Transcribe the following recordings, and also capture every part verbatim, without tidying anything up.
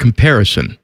comparison,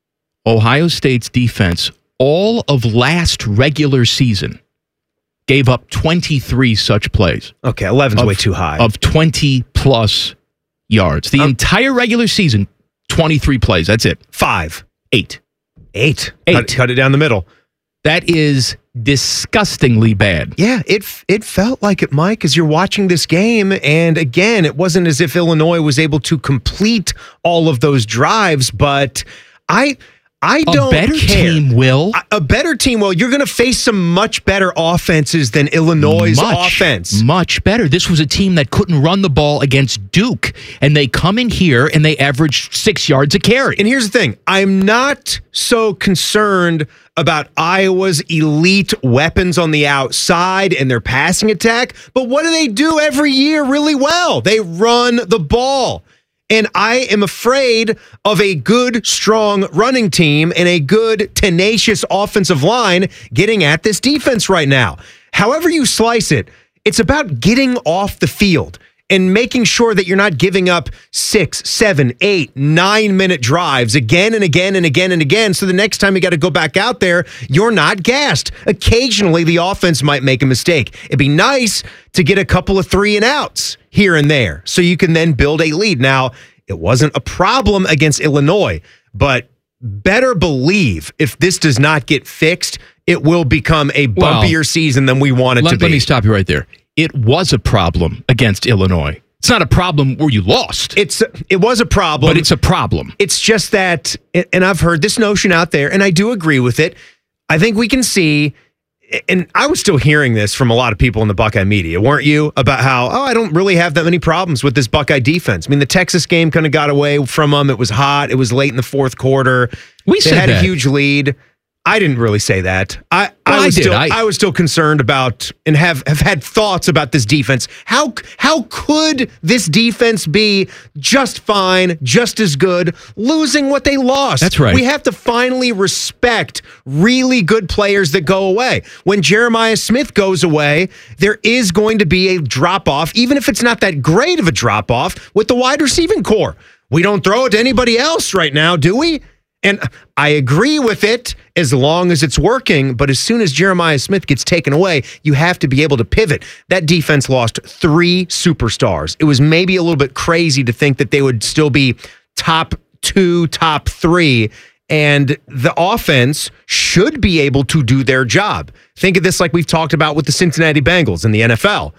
Ohio State's defense all of last regular season gave up twenty-three such plays. Okay, eleven's of, way too high. Of twenty-plus yards. The um, entire regular season, twenty-three plays. That's it. Five. Eight. Eight. Eight. Cut, cut it down the middle. That is disgustingly bad. Yeah, it it felt like it, Mike, as you're watching this game. And again, it wasn't as if Illinois was able to complete all of those drives, but I... I don't a better care. team will. A better team will. You're going to face some much better offenses than Illinois' much, offense. Much better. This was a team that couldn't run the ball against Duke, and they come in here and they average six yards a carry. And here's the thing. I'm not so concerned about Iowa's elite weapons on the outside and their passing attack, but what do they do every year really well? They run the ball. And I am afraid of a good, strong running team and a good, tenacious offensive line getting at this defense right now. However you slice it, it's about getting off the field and making sure that you're not giving up six, seven, eight, nine minute drives again and again and again and again. So the next time you got to go back out there, you're not gassed. Occasionally, the offense might make a mistake. It'd be nice to get a couple of three and outs here and there so you can then build a lead. Now, it wasn't a problem against Illinois, but better believe if this does not get fixed, it will become a bumpier well, season than we want it let, to be. Let me stop you right there. It was a problem against Illinois. It's not a problem where you lost. It's It was a problem. But it's a problem. It's just that, and I've heard this notion out there, and I do agree with it. I think we can see, and I was still hearing this from a lot of people in the Buckeye media, weren't you? About how, oh, I don't really have that many problems with this Buckeye defense. I mean, the Texas game kind of got away from them. It was hot. It was late in the fourth quarter. We they said had that. a huge lead. I didn't really say that. I, well, I was I did. still I, I was still concerned about and have, have had thoughts about this defense. How how could this defense be just fine, just as good, losing what they lost? That's right. We have to finally respect really good players that go away. When Jeremiah Smith goes away, there is going to be a drop-off, even if it's not that great of a drop-off, with the wide receiving core. We don't throw it to anybody else right now, do we? And I agree with it as long as it's working, but as soon as Jeremiah Smith gets taken away, you have to be able to pivot. That defense lost three superstars. It was maybe a little bit crazy to think that they would still be top two, top three, and the offense should be able to do their job. Think of this like we've talked about with the Cincinnati Bengals in the N F L.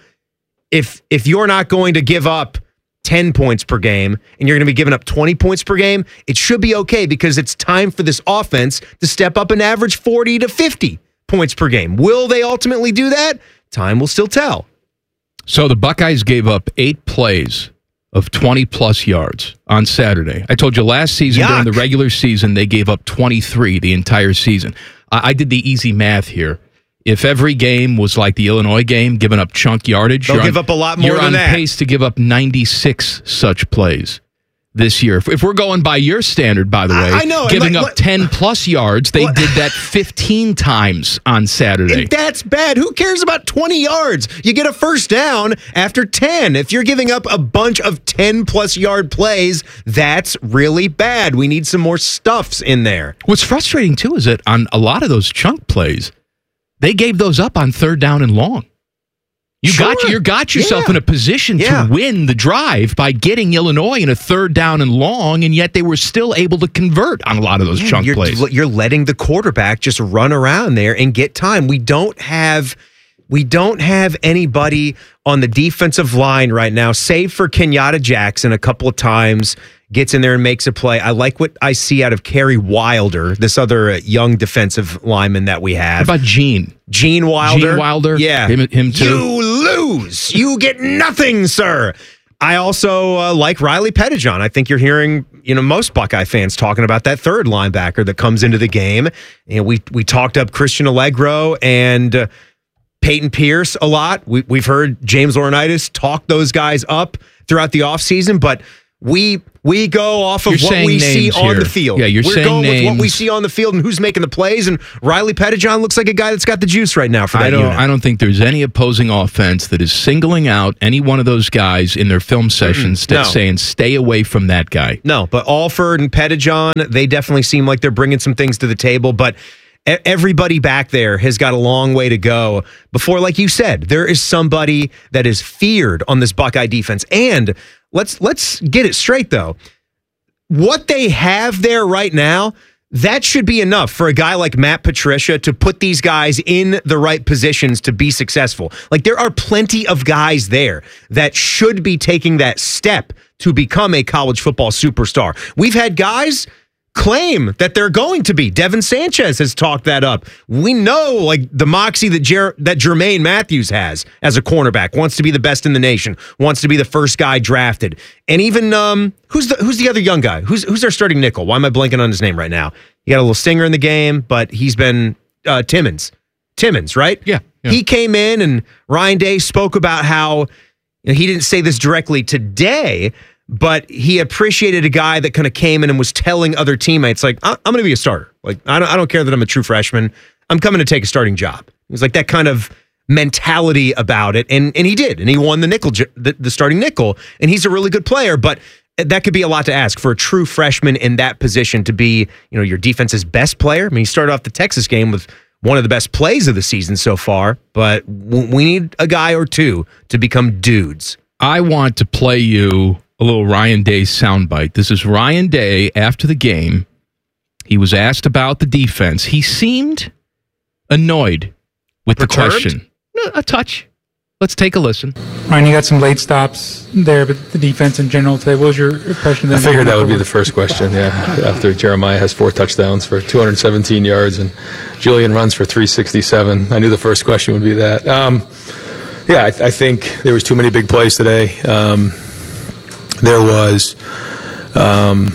If if you're not going to give up ten points per game, and you're going to be giving up twenty points per game, it should be okay because it's time for this offense to step up and average forty to fifty points per game. Will they ultimately do that? Time will still tell. So the Buckeyes gave up eight plays of twenty-plus yards on Saturday. I told you last season Yuck. during the regular season, they gave up twenty-three the entire season. I, I did the easy math here. If every game was like the Illinois game, giving up chunk yardage, they'll you're give on, up a lot more you're than on that. pace to give up ninety-six such plays this year. If, if we're going by your standard, by the way, I, I know, giving like, up what, ten plus yards, they what, did that fifteen times on Saturday. And that's bad. Who cares about twenty yards? You get a first down after ten. If you're giving up a bunch of ten plus yard plays, that's really bad. We need some more stuffs in there. What's frustrating too is that on a lot of those chunk plays, they gave those up on third down and long. You sure. got you got yourself yeah. in a position yeah. to win the drive by getting Illinois in a third down and long, and yet they were still able to convert on a lot of those yeah, chunk you're, plays. You're letting the quarterback just run around there and get time. We don't have we don't have anybody on the defensive line right now, save for Kenyatta Jackson a couple of times. Gets in there and makes a play. I like what I see out of Kerry Wilder, this other young defensive lineman that we have. How about Gene? Gene Wilder. Gene Wilder? Yeah. Him, him too. You lose. You get nothing, sir. I also uh, like Riley Pettijohn. I think you're hearing, you know, most Buckeye fans talking about that third linebacker that comes into the game. And we we talked up Christian Allegro and uh, Peyton Pierce a lot. We, we've heard James Laurinaitis talk those guys up throughout the offseason, but we We go off of You're what we see names on here. the field. Yeah, you're We're saying going names. with what we see on the field and who's making the plays. And Riley Pettijohn looks like a guy that's got the juice right now for that I don't. unit. I don't think there's any opposing offense that is singling out any one of those guys in their film sessions Mm-mm, that's no. saying stay away from that guy. No, but Alford and Pettijohn, they definitely seem like they're bringing some things to the table. But e- everybody back there has got a long way to go before, like you said, there is somebody that is feared on this Buckeye defense. And let's let's get it straight though. What they have there right now, that should be enough for a guy like Matt Patricia to put these guys in the right positions to be successful. Like, there are plenty of guys there that should be taking that step to become a college football superstar. We've had guys claim that they're going to be. Devin Sanchez has talked that up. We know, like, the moxie that Jer- that Jermaine Matthews has as a cornerback, wants to be the best in the nation, wants to be the first guy drafted. And even um, who's the who's the other young guy? Who's who's our starting nickel? Why am I blanking on his name right now? He got a little stinger in the game, but he's been uh, Timmons. Timmons, right? Yeah, yeah. He came in, and Ryan Day spoke about how, you know, he didn't say this directly today, but he appreciated a guy that kind of came in and was telling other teammates, like, I'm going to be a starter. Like, I don't, I don't care that I'm a true freshman. I'm coming to take a starting job. It was like that kind of mentality about it. And and he did. And he won the nickel, the, the starting nickel. And he's a really good player. But that could be a lot to ask for a true freshman in that position to be, you know, your defense's best player. I mean, he started off the Texas game with one of the best plays of the season so far. But we need a guy or two to become dudes. I want to play you a little Ryan Day soundbite. This is Ryan Day after the game. He was asked about the defense. He seemed annoyed with Perturbed? the question. No, a touch. Let's take a listen. Ryan, you got some late stops there, but the defense in general today, what was your impression? I figured that would be the first question, yeah. After Jeremiah has four touchdowns for two hundred seventeen yards and Julian runs for three sixty-seven, I knew the first question would be that. Um, yeah, I, I think there was too many big plays today. Um, there was, um,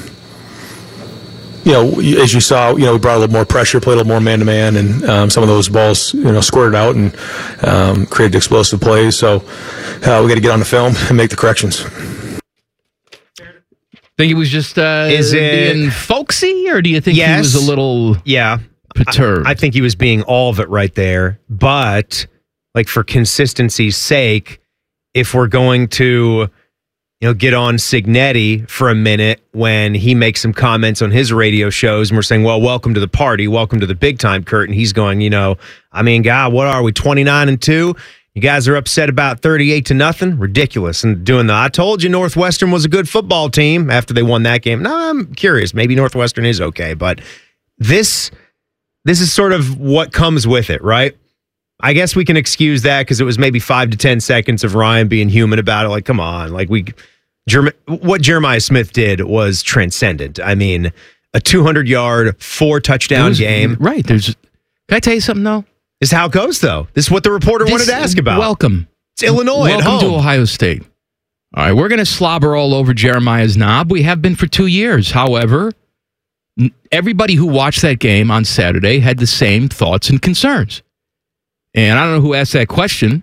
you know, as you saw, you know, we brought a little more pressure, played a little more man-to-man, and um, some of those balls, you know, squirted out and um, created explosive plays. So uh, we got to get on the film and make the corrections. Think he was just uh, Is it- being folksy, or do you think Yes. he was a little Yeah. perturbed? I, I think he was being all of it right there. But, like, for consistency's sake, if we're going to, you know, get on Signetti for a minute when he makes some comments on his radio shows and we're saying, well, welcome to the party, welcome to the big time, Kurt. And he's going, you know, I mean, God, what are we, twenty-nine and two? You guys are upset about thirty-eight to nothing? Ridiculous. And doing the, I told you Northwestern was a good football team after they won that game. Now, I'm curious. Maybe Northwestern is okay, but this, this is sort of what comes with it, right? I guess we can excuse that because it was maybe five to ten seconds of Ryan being human about it. Like, come on. Like, we, Jerem, what Jeremiah Smith did was transcendent. I mean, a two hundred yard, four touchdown It was- game. Right. There's. Can I tell you something, though? This is how it goes, though. This is what the reporter wanted to ask about. Welcome. It's Illinois Welcome at home. to Ohio State. All right, we're going to slobber all over Jeremiah's knob. We have been for two years. However, n- everybody who watched that game on Saturday had the same thoughts and concerns. And I don't know who asked that question,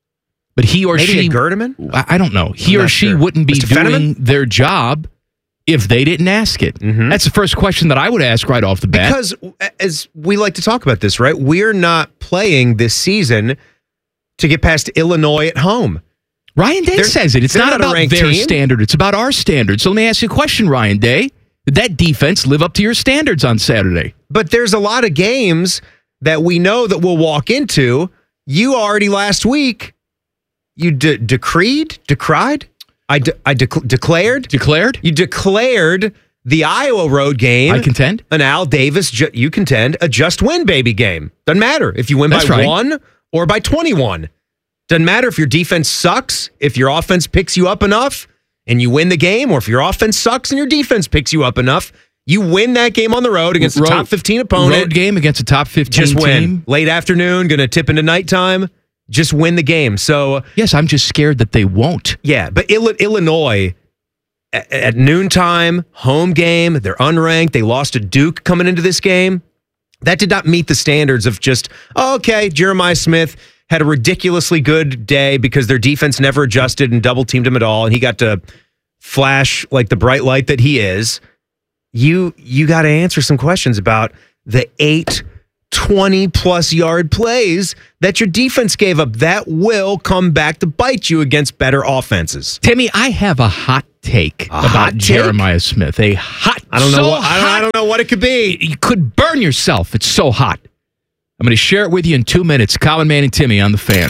but he or Maybe she... a Gerdeman? I I don't know. He I'm or not she sure. wouldn't be Mister doing Fenneman? their job if they didn't ask it. Mhm. That's the first question that I would ask right off the bat. Because, as we like to talk about this, right? We're not playing this season to get past Illinois at home. Ryan Day They're- says it. It's they're not, not a about ranked their team. standard. It's about our standard. So let me ask you a question, Ryan Day. Did that defense live up to your standards on Saturday? But there's a lot of games that we know that we'll walk into. You already last week, you de- decreed, decried? I, de- I de- declared? Declared? You declared the Iowa road game. I contend. An Al Davis, ju- you contend, a just win baby game. Doesn't matter if you win That's by right. one or by twenty-one. Doesn't matter if your defense sucks, if your offense picks you up enough and you win the game, or if your offense sucks and your defense picks you up enough, you win that game on the road against Road- a top fifteen opponent. Road game against a top fifteen Just win. team. Late afternoon, going to tip into nighttime. Just win the game. So, Yes, I'm just scared that they won't. yeah, but Ill- Illinois at, at noontime, home game, they're unranked. They lost to Duke coming into this game. That did not meet the standards of just, oh, okay, Jeremiah Smith had a ridiculously good day because their defense never adjusted and double teamed him at all. And he got to flash like the bright light that he is, you you got to answer some questions about the eight twenty-plus yard plays that your defense gave up. That will come back to bite you against better offenses. Timmy, I have a hot take A about hot take? Jeremiah Smith. A hot, I don't know. so What, I, don't, I hot, don't know what it could be. you could burn yourself. It's so hot. I'm going to share it with you in two minutes. Common Man and Timmy on the Fan.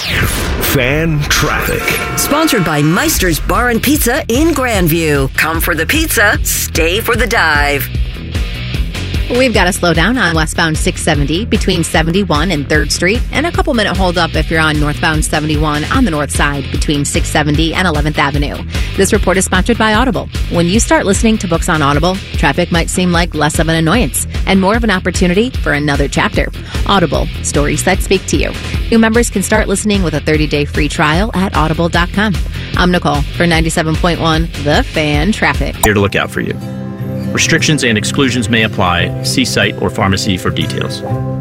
Fan Traffic. Sponsored by Meister's Bar and Pizza in Grandview. Come for the pizza, stay for the dive. We've got to slow down on westbound six seventy between seventy-one and third Street, and a couple minute hold up if you're on northbound seventy-one on the north side between six seventy and eleventh Avenue. This report is sponsored by Audible. When you start listening to books on Audible, traffic might seem like less of an annoyance and more of an opportunity for another chapter. Audible, stories that speak to you. New members can start listening with a thirty-day free trial at audible dot com. I'm Nicole for ninety-seven point one The Fan Traffic. Here to look out for you. Restrictions and exclusions may apply. See site or pharmacy for details.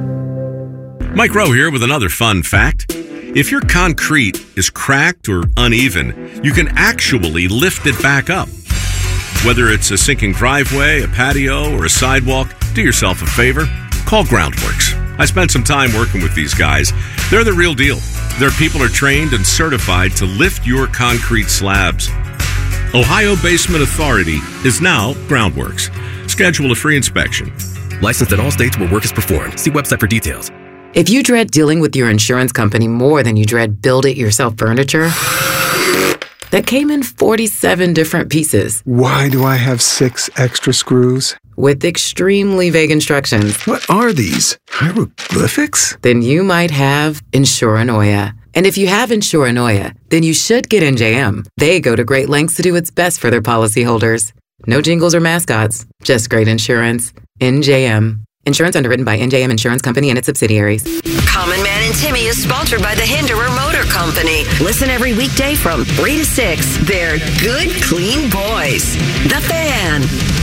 Mike Rowe here with another fun fact. If your concrete is cracked or uneven, you can actually lift it back up. Whether it's a sinking driveway, a patio, or a sidewalk, do yourself a favor. Call Groundworks. I spent some time working with these guys. They're the real deal. Their people are trained and certified to lift your concrete slabs. Ohio Basement Authority is now Groundworks. Schedule a free inspection. Licensed in all states where work is performed. See website for details. If you dread dealing with your insurance company more than you dread build-it-yourself furniture, that came in forty-seven different pieces. Why do I have six extra screws? With extremely vague instructions. What are these? Hieroglyphics? Then you might have Insuranoia. And if you have Insuranoia, then you should get N J M. They go to great lengths to do its best for their policyholders. No jingles or mascots, just great insurance. N J M. Insurance underwritten by N J M Insurance Company and its subsidiaries. Common Man and Timmy is sponsored by the Hinderer Motor Company. Listen every weekday from three to six. They're good, clean boys. The Fan.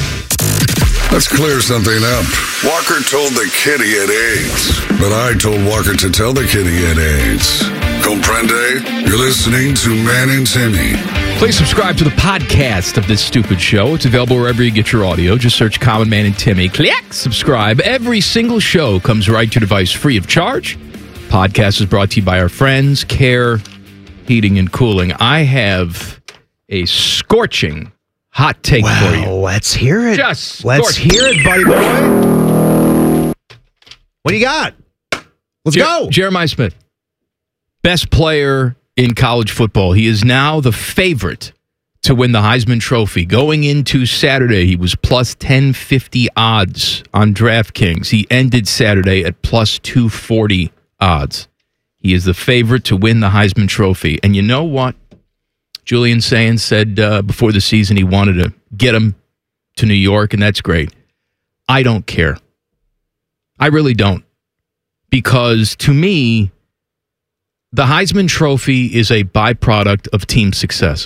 Let's clear something up. Walker told the kid he had AIDS, but I told Walker to tell the kid he had AIDS. Comprende? You're listening to Man and Timmy. Please subscribe to the podcast of this stupid show. It's available wherever you get your audio. Just search Common Man and Timmy. Click subscribe. Every single show comes right to your device free of charge. Podcast is brought to you by our friends, Care Heating and Cooling. I have a scorching hot take wow, for you. Let's hear it. Just let's scorching. hear it, buddy boy. What do you got? Let's Jer- go. Jeremiah Smith, best player in college football. He is now the favorite to win the Heisman Trophy. Going into Saturday, he was plus ten fifty odds on DraftKings. He ended Saturday at plus two forty odds. He is the favorite to win the Heisman Trophy. And you know what? Julian Sayin said uh, before the season he wanted to get him to New York, and that's great. I don't care. I really don't. Because to me, the Heisman Trophy is a byproduct of team success.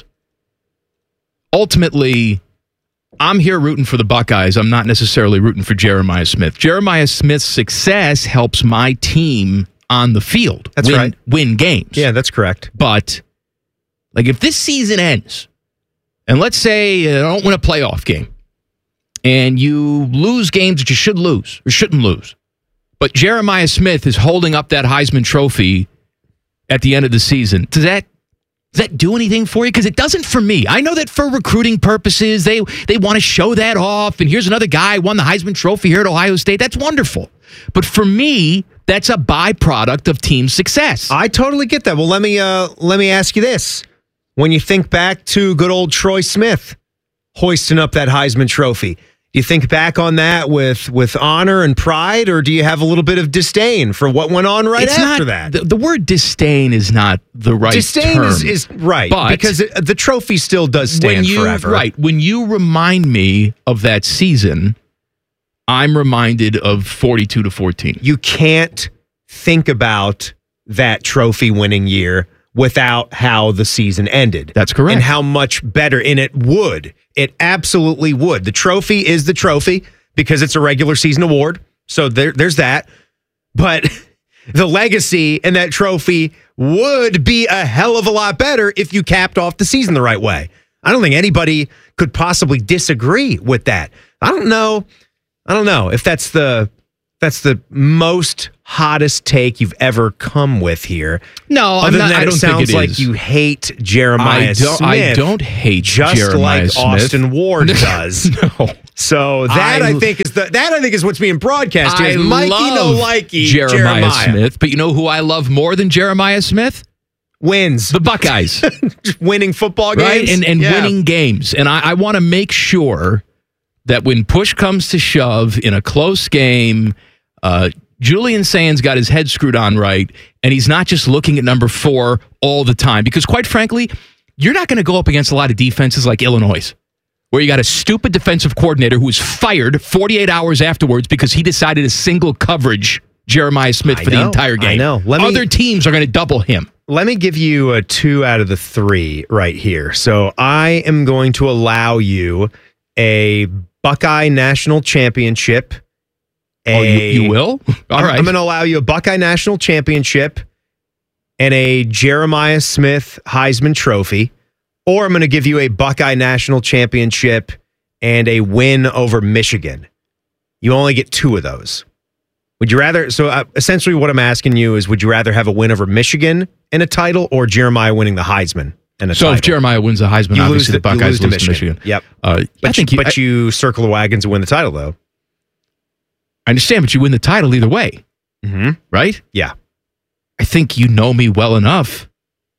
Ultimately, I'm here rooting for the Buckeyes. I'm not necessarily rooting for Jeremiah Smith. Jeremiah Smith's success helps my team on the field. That's win, right. Win games. Yeah, that's correct. But, like, if this season ends, and let's say you don't win a playoff game, and you lose games that you should lose, or shouldn't lose, but Jeremiah Smith is holding up that Heisman Trophy at the end of the season, does that does that do anything for you? Because it doesn't for me. I know that for recruiting purposes, they they want to show that off, and here's another guy who won the Heisman Trophy here at Ohio State. That's wonderful. But for me, that's a byproduct of team success. I totally get that. Well, let me uh, let me ask you this. When you think back to good old Troy Smith hoisting up that Heisman Trophy, do you think back on that with, with honor and pride, or do you have a little bit of disdain for what went on right It's after not, that? The, the word disdain is not the right disdain term. is, is right, but because it, the trophy still does stand when you, forever. Right. When you remind me of that season, I'm reminded of forty-two to fourteen. You can't think about that trophy winning year without how the season ended. That's correct. And how much better, and it would. It absolutely would. The trophy is the trophy because it's a regular season award. So there, there's that. But the legacy and that trophy would be a hell of a lot better if you capped off the season the right way. I don't think anybody could possibly disagree with that. I don't know. I don't know if that's the that's the most hottest take you've ever come with here. No, Other I'm than not, that, I don't it sounds think it like is. you hate Jeremiah I don't, Smith. I don't hate just Jeremiah like Smith. Austin Ward does. No. So that I, I- I think is the that I think is what's being broadcast here. I Is Mikey love no likey Jeremiah, Jeremiah Smith, but you know who I love more than Jeremiah Smith? wins The Buckeyes. Just winning football games, right? And and Yeah. winning games. And I, I want to make sure that when push comes to shove in a close game, uh, Julian Sands got his head screwed on right, and he's not just looking at number four all the time. Because quite frankly, you're not going to go up against a lot of defenses like Illinois, where you got a stupid defensive coordinator who was fired forty-eight hours afterwards because he decided to single coverage Jeremiah Smith I for know, the entire game. I know. Let me- Other teams are going to double him. Let me give you a two out of the three right here. So I am going to allow you a Buckeye National Championship. Oh, you, a- you will? All I'm, right. I'm going to allow you a Buckeye National Championship and a Jeremiah Smith Heisman Trophy, or I'm going to give you a Buckeye National Championship and a win over Michigan. You only get two of those. Would you rather? So uh, essentially, what I'm asking you is, would you rather have a win over Michigan and a title, or Jeremiah winning the Heisman and a So title? if Jeremiah wins the Heisman, You obviously lose the the- you Buckeyes lose lose to to Michigan. Michigan. Yep. Uh, but I think you, you, but I, you circle the wagons and win the title, though. I understand, but you win the title either way, Mm-hmm. right? Yeah. I think you know me well enough,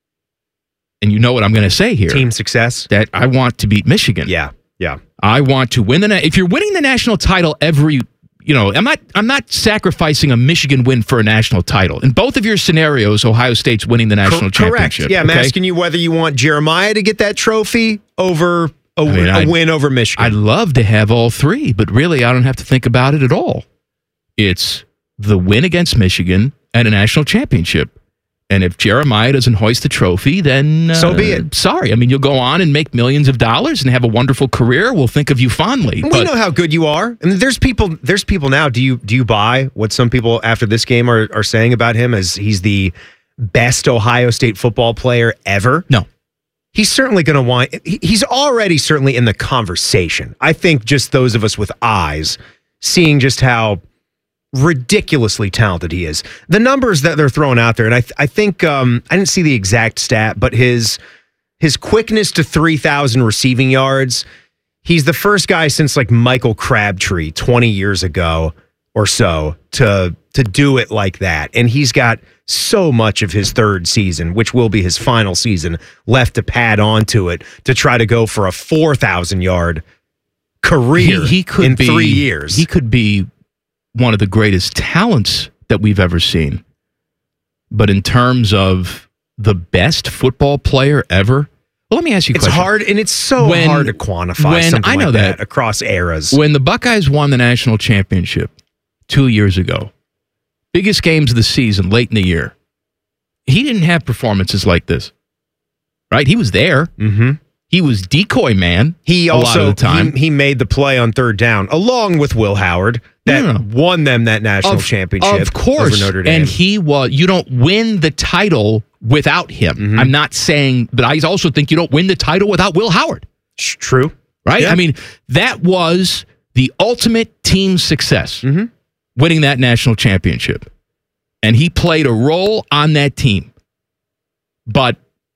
and you know what I'm going to say here. Team success. That I want to beat Michigan. Yeah. Yeah. I want to win the. Na- if you're winning the national title every, you know, I'm not. I'm not sacrificing a Michigan win for a national title. In both of your scenarios, Ohio State's winning the national Cor- championship. Correct. Yeah, I'm okay? asking you whether you want Jeremiah to get that trophy over a, I mean, a I'd- win over Michigan. I'd love to have all three, but really, I don't have to think about it at all. It's the win against Michigan and a national championship. And if Jeremiah doesn't hoist the trophy, then uh, So be it. Sorry. I mean, you'll go on and make millions of dollars and have a wonderful career. We'll think of you fondly. we but know how good you are. I mean, there's people. There's people now. Do you do you buy what some people after this game are are saying about him as he's the best Ohio State football player ever? No. He's certainly going to want. he- He's already certainly in the conversation. I think just those of us with eyes seeing just how ridiculously talented he is. The numbers that they're throwing out there, and I th- I think um, I didn't see the exact stat, but his his quickness to three thousand receiving yards. He's the first guy since like Michael Crabtree twenty years ago or so to to do it like that. And he's got so much of his third season, which will be his final season, left to pad onto it to try to go for a four thousand yard career he, he could in be, three years. He could be one of the greatest talents that we've ever seen. But in terms of the best football player ever, well, let me ask you a It's question. hard, and it's so When- hard to quantify when- something I know like that, that. across eras. When the Buckeyes won the national championship two years ago, biggest games of the season, late in the year, he didn't have performances like this, right? He was there. Mm-hmm. He was decoy man. He a also lot of the time. He, he made the play on third down, along with Will Howard, that No, no, no. won them that national of, championship. Of course. over Notre Dame. And he was, you don't win the title without him. Mm-hmm. I'm not saying, but I also think you don't win the title without Will Howard. True. Right? Yeah. I mean, that was the ultimate team success, Mm-hmm. winning that national championship. And he played a role on that team. But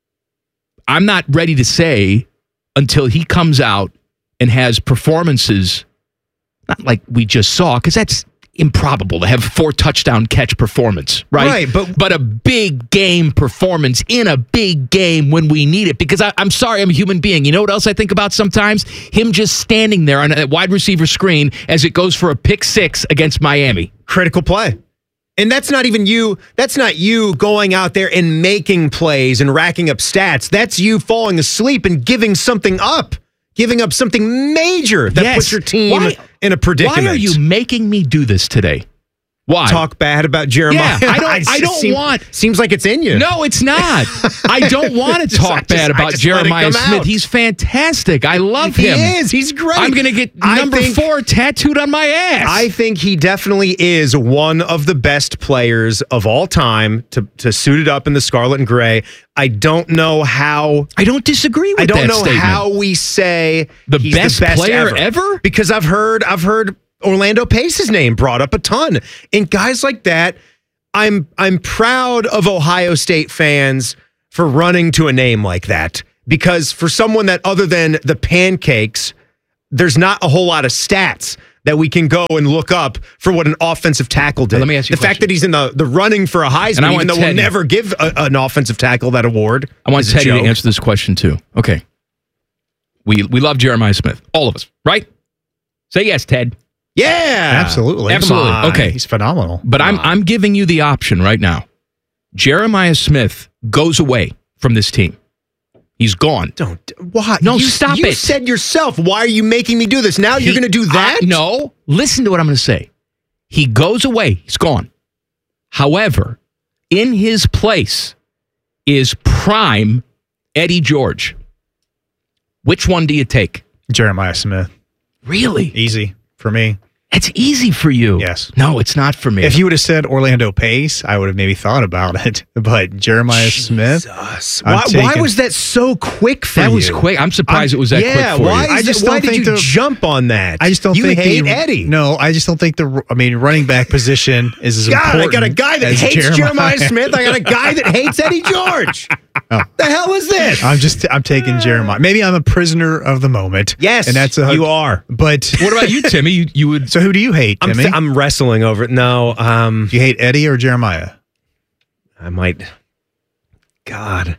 I'm not ready to say until he comes out and has performances, not like we just saw, because that's improbable to have four touchdown catch performance, right? Right, but- but a big game performance in a big game when we need it. Because I, I'm sorry, I'm a human being. You know what else I think about sometimes? Him just standing there on that wide receiver screen as it goes for a pick six against Miami. Critical play. And that's not even you. That's not you going out there and making plays and racking up stats. That's you falling asleep and giving something up, giving up something major that Yes. puts your team Why- in a predicament. Why are you making me do this today? Why? talk bad about Jeremiah? Yeah, I don't. It I just don't seem- want. Seems like it's in you. No, it's not. I don't want to Just- I talk just- bad I about just let it Jeremiah come Smith. out. He's fantastic. I love He him. is. He's great. I'm going to get I number think- four tattooed on my ass. I think he definitely is one of the best players of all time to, to suit it up in the scarlet and gray. I don't know how. I don't disagree with I don't that know statement. how we say The he's best the best player ever. ever? Because I've heard I've heard Orlando Pace's name brought up a ton, and guys like that. I'm I'm proud of Ohio State fans for running to a name like that, because for someone that other than the pancakes, there's not a whole lot of stats that we can go and look up for what an offensive tackle did. Now, let me ask you the a fact that he's in the, the running for a And Heisman, I even want though we'll Teddy- never give a, an offensive tackle that award. I want is a Teddy to joke. answer this question too. Okay. We we love Jeremiah Smith. All of us, right? Say yes, Ted. Yeah. Absolutely. Absolutely. Come on. Okay. He's phenomenal. But I'm I'm giving you the option right now. Jeremiah Smith goes away from this team. He's gone. Don't. Why? No, you, stop you it. said yourself, why are you making me do this? Now you're He- going to do that? I- no. Listen to what I'm going to say. He goes away. He's gone. However, in his place is prime Eddie George. Which one do you take? Jeremiah Smith. Really? Easy for me. It's easy for you. Yes. No, it's not for me. If you would have said Orlando Pace, I would have maybe thought about it. But Jeremiah Smith. I'm Why, why taking- was that so quick for that you? was quick. I'm surprised I'm- it was that yeah, quick for why, you. is I just it- why don't did think you the- jump on that? I just don't you think hate the, Eddie. No, I just don't think the. I mean, running back position is as God, important. I got a guy that as hates Jeremiah. Jeremiah Smith. I got a guy that hates Eddie George. Oh. The hell is this? I'm just. I'm taking Jeremiah. Maybe I'm a prisoner of the moment. Yes, and that's a, you are. But What about you, Timmy? You, you would. so who do you hate, I'm, Timmy? th- I'm wrestling over it. No, um, do you hate Eddie or Jeremiah? I might. God,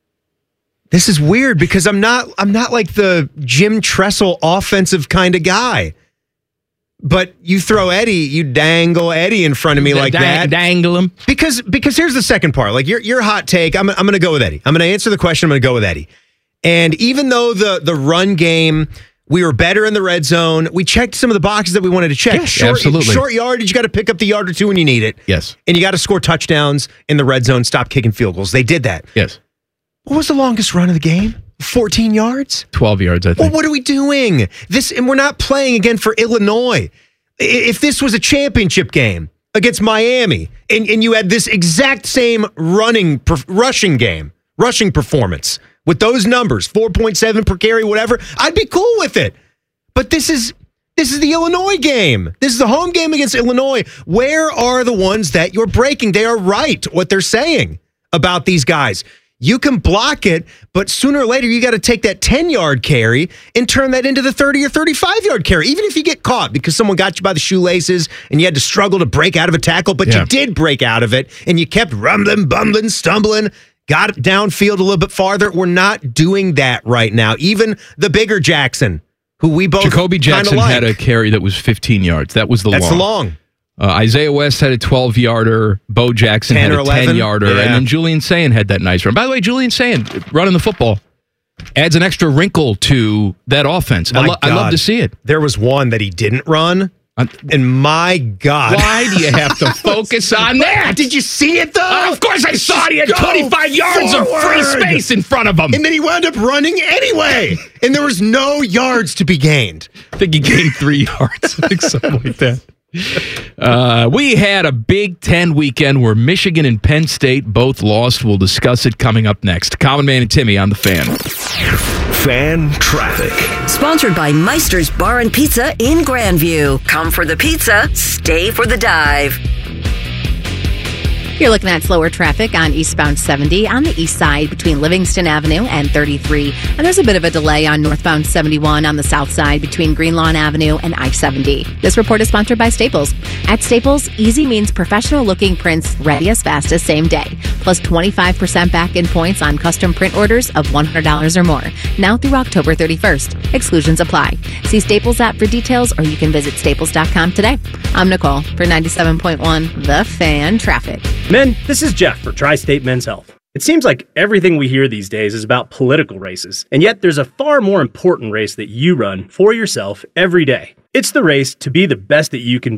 this is weird because I'm not. I'm not like the Jim Tressel offensive kind of guy. But you throw Eddie, you dangle Eddie in front of me like Dang- that. Dangle him. Because because here's the second part. Like your your hot take, I'm I'm going to go with Eddie. I'm going to answer the question. I'm going to go with Eddie. And even though the the run game, we were better in the red zone, we checked some of the boxes that we wanted to check. Yeah, short, absolutely. Short yardage, you got to pick up the yard or two when you need it. Yes. And you got to score touchdowns in the red zone. Stop kicking field goals. They did that. Yes. What was the longest run of the game? fourteen yards. twelve yards, I Well, think. what are we doing? This, and we're not playing again for Illinois. I- If this was a championship game against Miami, and, and you had this exact same running, per, rushing game, rushing performance with those numbers, four point seven per carry, whatever, I'd be cool with it. But this is this is the Illinois game. This is the home game against Illinois. Where are the ones that you're breaking? They are right what they're saying about these guys. You can block it, but sooner or later, you got to take that ten-yard carry and turn that into the thirty or thirty-five-yard carry, even if you get caught because someone got you by the shoelaces and you had to struggle to break out of a tackle, but Yeah. you did break out of it, and you kept rumbling, bumbling, stumbling, got it downfield a little bit farther. We're not doing that right now. Even the bigger Jackson, who we both Jacoby kinda Jackson like. had a carry that was fifteen yards. That was the That's long. the long. Uh, Isaiah West had a twelve-yarder. Bo Jackson ten had or a eleven. ten-yarder. Yeah. And then Julian Sayin had that nice run. By the way, Julian Sayin, running the football, adds an extra wrinkle to that offense. I, My lo- I love God. to see it. There was one that he didn't run, and my God. Why do you have to focus on that? Did you see it, though? Uh, of course I saw it. He had Go twenty-five yards of free forward. space in front of him. And then he wound up running anyway. And there was no yards to be gained. I think he gained three yards. I think something like that. Uh, we had a Big Ten weekend where Michigan and Penn State both lost. We'll discuss it coming up next. Common Man and Timmy on the Fan. Fan traffic. Sponsored by Meister's Bar and Pizza in Grandview. Come for the pizza, stay for the dive. You're looking at slower traffic on eastbound seventy on the east side between Livingston Avenue and thirty-three. And there's a bit of a delay on northbound seventy-one on the south side between Greenlawn Avenue and I seventy. This report is sponsored by Staples. At Staples, easy means professional looking prints ready as fast as same day. Plus twenty-five percent back in points on custom print orders of one hundred dollars or more. Now through October thirty-first. Exclusions apply. See Staples app for details or you can visit staples dot com today. I'm Nicole for ninety-seven point one The Fan Traffic. Men, this is Jeff for Tri-State Men's Health. It seems like everything we hear these days is about political races, and yet there's a far more important race that you run for yourself every day. It's the race to be the best that you can be.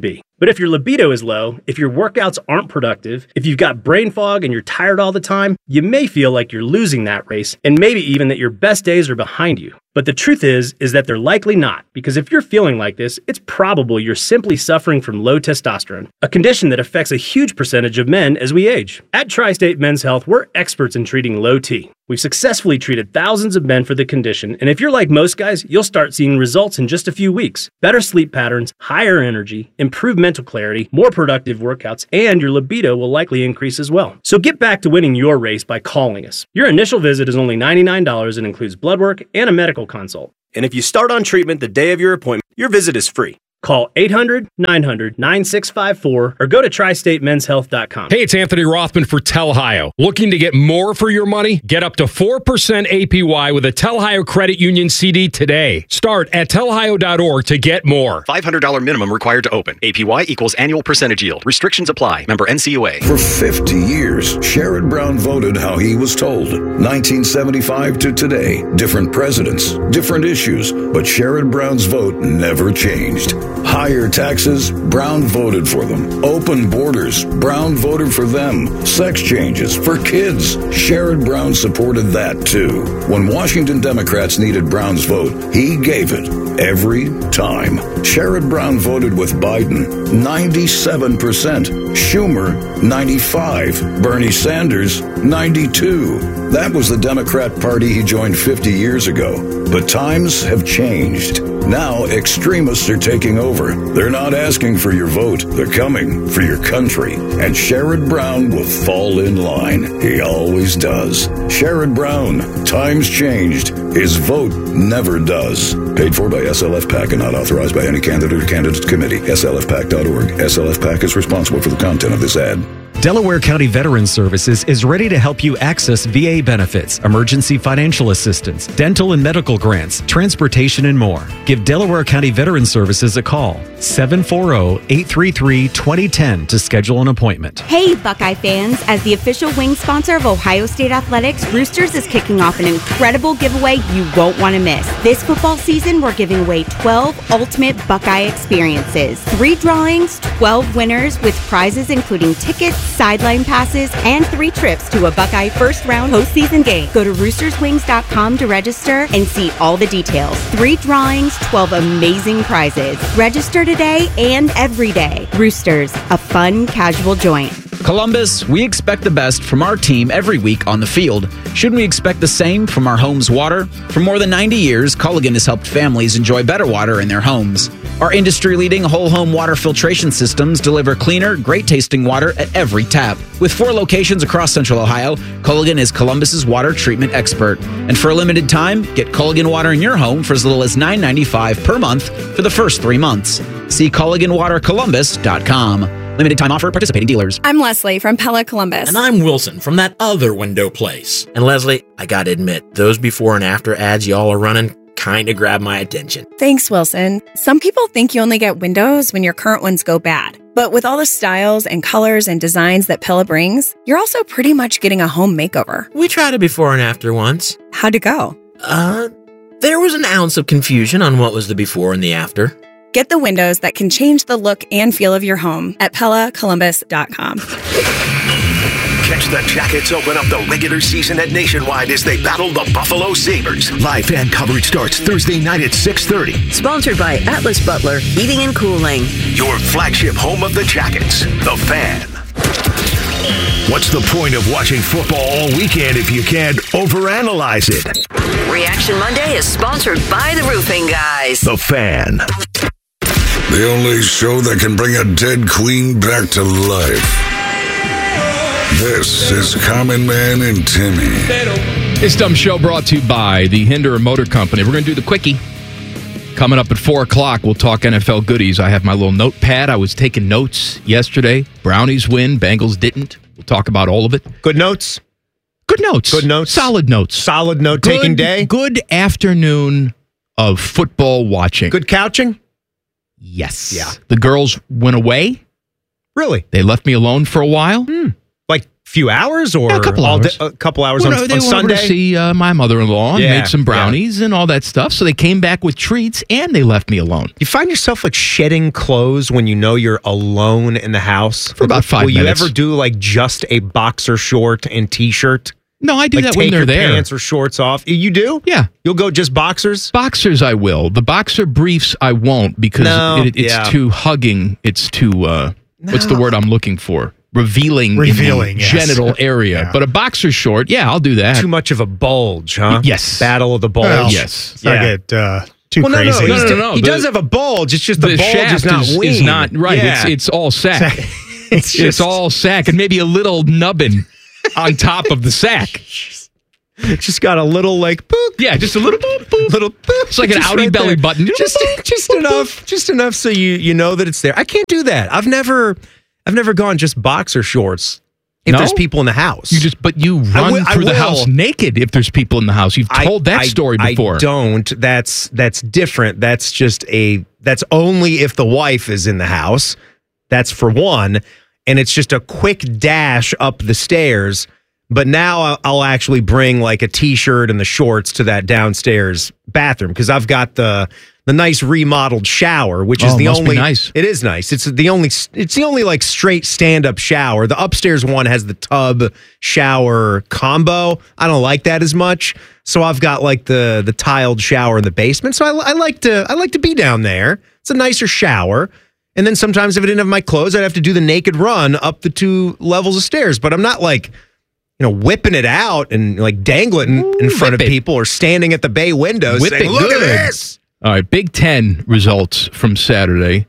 But if your libido is low, if your workouts aren't productive, if you've got brain fog and you're tired all the time, you may feel like you're losing that race, and maybe even that your best days are behind you. But the truth is, is that they're likely not, because if you're feeling like this, it's probable you're simply suffering from low testosterone, a condition that affects a huge percentage of men as we age. At Tri-State Men's Health, we're experts in treating low T. We've successfully treated thousands of men for the condition, and if you're like most guys, you'll start seeing results in just a few weeks. Better sleep patterns, higher energy, improved mental clarity, more productive workouts, and your libido will likely increase as well. So get back to winning your race by calling us. Your initial visit is only ninety-nine dollars and includes blood work and a medical consult. And if you start on treatment the day of your appointment, your visit is free. Call eight hundred, nine hundred, nine six five four or go to tri state men's health dot com. Hey, it's Anthony Rothman for Telhio. Looking to get more for your money? Get up to four percent A P Y with a Telhio Credit Union C D today. Start at telhio dot org to get more. five hundred dollars minimum required to open. A P Y equals annual percentage yield. Restrictions apply. Member N C U A. For fifty years, Sherrod Brown voted how he was told. nineteen seventy-five to today. Different presidents, different issues, but Sherrod Brown's vote never changed. Higher taxes, Brown voted for them. Open borders, Brown voted for them. Sex changes for kids, Sherrod Brown supported that too. When Washington Democrats needed Brown's vote, he gave it every time. Sherrod Brown voted with Biden, ninety-seven percent. Schumer, ninety-five. Bernie Sanders, ninety-two. That was the Democrat Party he joined fifty years ago. But times have changed. Now extremists are taking over. They're not asking for your vote. They're coming for your country. And Sherrod Brown will fall in line. He always does. Sherrod Brown. Times changed. His vote never does. Paid for by S L F PAC and not authorized by any candidate or candidate committee. S L F PAC dot org. S L F PAC is responsible for the content of this ad. Delaware County Veterans Services is ready to help you access V A benefits, emergency financial assistance, dental and medical grants, transportation, and more. Give Delaware County Veterans Services a call, seven four zero, eight three three, two zero one zero to schedule an appointment. Hey, Buckeye fans. As the official wing sponsor of Ohio State Athletics, Roosters is kicking off an incredible giveaway you won't want to miss. This football season, we're giving away twelve ultimate Buckeye experiences. Three drawings, twelve winners with prizes including tickets, sideline passes, and three trips to a Buckeye first-round postseason game. Go to roosters wings dot com to register and see all the details. Three drawings, twelve amazing prizes. Register today and every day. Roosters, a fun, casual joint. Columbus, we expect the best from our team every week on the field. Shouldn't we expect the same from our home's water? For more than ninety years, Culligan has helped families enjoy better water in their homes. Our industry-leading whole-home water filtration systems deliver cleaner, great-tasting water at every tap. With four locations across Central Ohio, Culligan is Columbus's water treatment expert. And for a limited time, get Culligan water in your home for as little as nine dollars and ninety-five cents per month for the first three months. See Culligan Water Columbus dot com. Limited time offer, participating dealers. I'm Leslie from Pella Columbus. And I'm Wilson from that other window place. And Leslie, I gotta admit, those before and after ads y'all are running kind of grab my attention. Thanks, Wilson. Some people think you only get windows when your current ones go bad. But with all the styles and colors and designs that Pella brings, you're also pretty much getting a home makeover. We tried a before and after once. How'd it go? Uh, there was an ounce of confusion on what was the before and the after. Get the windows that can change the look and feel of your home at Pella Columbus dot com. Catch the Jackets open up the regular season at Nationwide as they battle the Buffalo Sabres. Live fan coverage starts Thursday night at six thirty. Sponsored by Atlas Butler Heating and Cooling. Your flagship home of the Jackets, The Fan. What's the point of watching football all weekend if you can't overanalyze it? Reaction Monday is sponsored by the Roofing Guys. The Fan. The only show that can bring a dead queen back to life. This is Common Man and Timmy. This dumb show brought to you by the Hinderer Motor Company. We're going to do the quickie. Coming up at four o'clock, we'll talk N F L goodies. I have my little notepad. I was taking notes yesterday. Brownies win. Bengals didn't. We'll talk about all of it. Good notes? Good notes. Good notes? Solid notes. Solid note-taking day? Good afternoon of football watching. Good couching? Yes. Yeah. The girls went away. Really? They left me alone for a while. Hmm. Like few hours or Yeah, a couple all hours. Day, a couple hours Well, on, no, they on went Sunday? over to see uh, my mother-in-law and Yeah, made some brownies and all that stuff. So they came back with treats and they left me alone. You find yourself like shedding clothes when you know you're alone in the house For about five Will minutes. you ever do like just a boxer short and t-shirt? No, I do like that take when they're your there. pants or shorts off. You do? Yeah. You'll go just boxers? Boxers I will. The boxer briefs I won't because No, it, it's yeah. too hugging. It's too, uh, what's the No. word I'm looking for? Revealing, Revealing, in the yes. genital area. But a boxer short, yeah, I'll do that. Too much of a bulge, huh? Yes. Battle of the bulge. Well, yes. Let's not get uh, too Well, no, no, crazy. he's- No, no, no, He the- does have a bulge. It's just the, the bulge shaft is not is, ween. is not right. Yeah. It's it's all sack. it's It's just all sack and maybe a little nubbin on top of the sack. just got a little like boop. Yeah, just a little boop, boop. Little boop. It's like an Just Audi right belly there. button. Just just enough. Just enough so you you know that it's there. I can't do that. I've never I've never gone just boxer shorts if No? there's people in the house. You just, but you run wi- I through the will. house naked if there's people in the house. You've I- told that I- story before. I don't. That's that's different. That's just a that's only if the wife is in the house. That's for one, and it's just a quick dash up the stairs. But now I'll, I'll actually bring like a t-shirt and the shorts to that downstairs bathroom because I've got the the nice remodeled shower, which is Oh, the must be only. nice. It is nice. It's the only. It's the only like straight stand up shower. The upstairs one has the tub shower combo. I don't like that as much. So I've got like the the tiled shower in the basement. So I, I like to I like to be down there. It's a nicer shower. And then sometimes if I didn't have my clothes, I'd have to do the naked run up the two levels of stairs. But I'm not like, you know, whipping it out and like dangling in, in front of whip it. people or standing at the bay window Whip saying, it "Look good." at this." All right, Big Ten results from Saturday.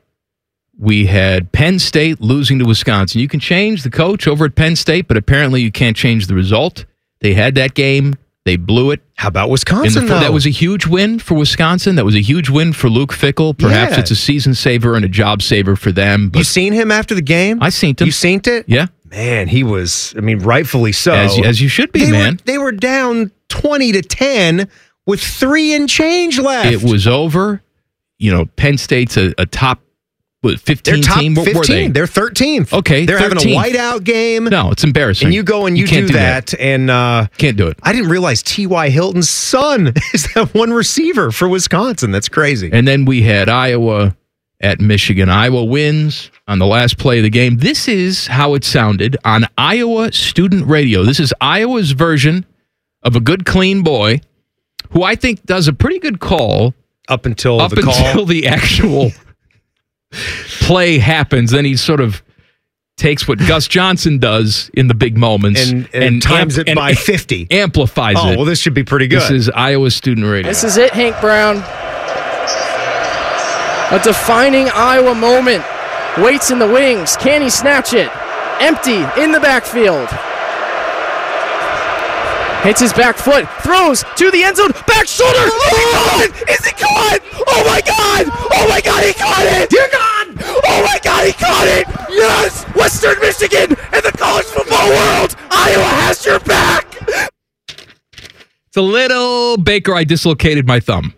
We had Penn State losing to Wisconsin. You can change the coach over at Penn State, but apparently you can't change the result. They had that game. They blew it. How about In Wisconsin? the, though? that was a huge win for Wisconsin. That was a huge win for Luke Fickell. Perhaps Yeah. it's a season saver and a job saver for them. But You seen him after the game? I seen him. You seen it? Yeah, Man, he was, I mean, rightfully so. as, as you should be, they man. Were, they were down twenty to ten with three and change left. It was over. You know, Penn State's a, a top what, They're fifteen top team. What fifteen. were they? They're thirteenth. Okay, They're having a thirteenth. whiteout game. No, it's embarrassing. And you go and you, can't do, that, and uh, Can't do it. I didn't realize T Y. Hilton's son is that one receiver for Wisconsin. That's crazy. And then we had Iowa at Michigan. Iowa wins on the last play of the game. This is how it sounded on Iowa Student Radio. This is Iowa's version of a good, clean boy who I think does a pretty good call up until up the until call. the actual play happens. Then he sort of takes what Gus Johnson does in the big moments And- and times amp- it by fifty. Amplifies Oh, it. well, this should be pretty good. This is Iowa Student Radio. This is it, Hank Brown. A defining Iowa moment. Waits in the wings. Can he snatch it? Empty in the backfield. Hits his back foot. Throws to the end zone. Back shoulder. Oh, he caught it. Is he caught? Oh, my God. Oh, my God. He caught it. Dear God. Oh, my God. He caught it. Yes. Western Michigan and the college football world. Iowa has your back. It's a little Baker. I dislocated my thumb.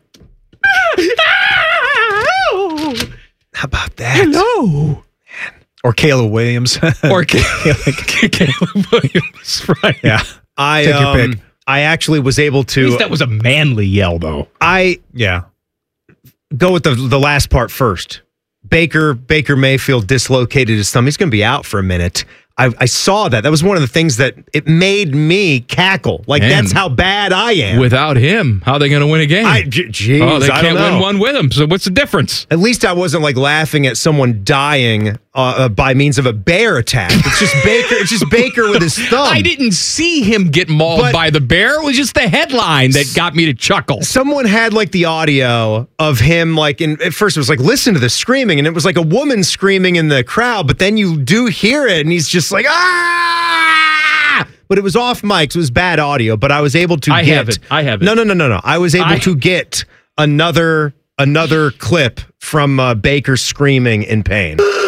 How about that? Hello. Or Caleb Williams. Or Caleb Williams, right? Yeah. I Take your um, pick. I actually was able At to. least that was a manly yell, though. I Yeah. go with the the last part first. Baker Baker Mayfield dislocated his thumb. He's going to be out for a minute. I, I saw that. That was one of the things that it made me cackle. Like Man. that's how bad I am. Without him, how are they going to win a game? I, j- geez, oh, they I can't don't know. win one with him. So what's the difference? At least I wasn't like laughing at someone dying uh, uh, by means of a bear attack. It's just Baker. It's just Baker with his thumb. I didn't see him get mauled But- by the bear. It was just the headline that got me to chuckle. Someone had like the audio of him, like, in, at first it was like, listen to the screaming, and it was like a woman screaming in the crowd, but then you do hear it, and he's just like, ah! But it was off mic, so it was bad audio, but I was able to I get. have it. I have it. No, no, no, no, no. I was able I- to get another another clip from uh, Baker screaming in pain.